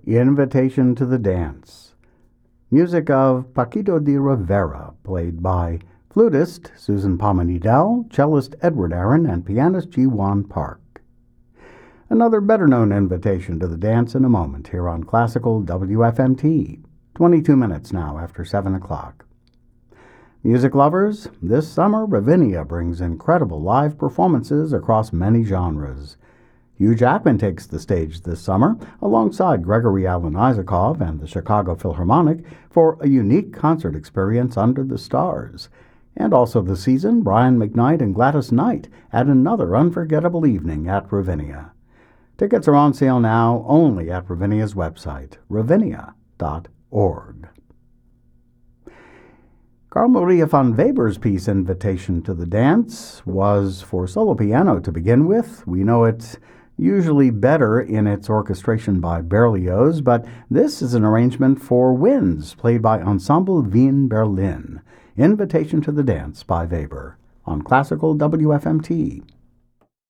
Invitation to the Dance. Music of Paquito de Rivera, played by flutist Susan Pominidel, cellist Edward Aaron, and pianist G. Juan Park. Another better-known invitation to the dance in a moment here on Classical WFMT, 22 minutes now after 7 o'clock. Music lovers, this summer Ravinia brings incredible live performances across many genres. Hugh Jackman takes the stage this summer alongside Gregory Alan Isakov and the Chicago Philharmonic for a unique concert experience under the stars. And also this season, Brian McKnight and Gladys Knight add another unforgettable evening at Ravinia. Tickets are on sale now only at Ravinia's website, ravinia.org. Carl Maria von Weber's piece Invitation to the Dance was for solo piano to begin with. We know it's usually better in its orchestration by Berlioz, but this is an arrangement for winds played by Ensemble Wien Berlin. Invitation to the Dance by Weber on Classical WFMT.